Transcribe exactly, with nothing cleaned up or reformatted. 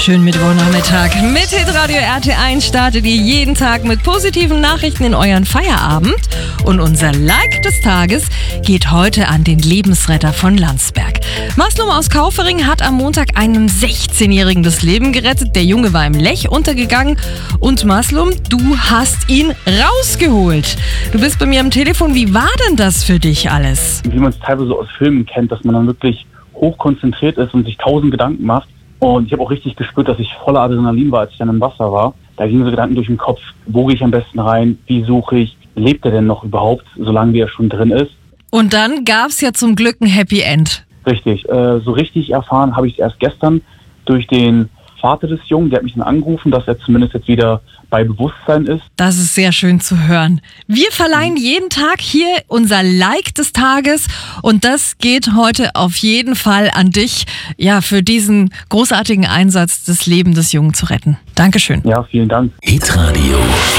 Schönen Mittwochnachmittag. Mit Hitradio R T eins startet ihr jeden Tag mit positiven Nachrichten in euren Feierabend. Und unser Like des Tages geht heute an den Lebensretter von Landsberg. Maslum aus Kaufering hat am Montag einem sechzehnjährigen das Leben gerettet. Der Junge war im Lech untergegangen. Und Maslum, du hast ihn rausgeholt. Du bist bei mir am Telefon. Wie war denn das für dich alles? Wie man es teilweise aus Filmen kennt, dass man dann wirklich hochkonzentriert ist und sich tausend Gedanken macht. Und ich habe auch richtig gespürt, dass ich voller Adrenalin war, als ich dann im Wasser war. Da gingen so Gedanken durch den Kopf, wo gehe ich am besten rein, wie suche ich, lebt er denn noch überhaupt, solange er schon drin ist. Und dann gab es ja zum Glück ein Happy End. Richtig, äh, so richtig erfahren habe ich es erst gestern durch den Vater des Jungen, der hat mich dann angerufen, dass er zumindest jetzt wieder bei Bewusstsein ist. Das ist sehr schön zu hören. Wir verleihen jeden Tag hier unser Like des Tages und das geht heute auf jeden Fall an dich, ja, für diesen großartigen Einsatz, das Leben des Jungen zu retten. Dankeschön. Ja, vielen Dank. Hitradio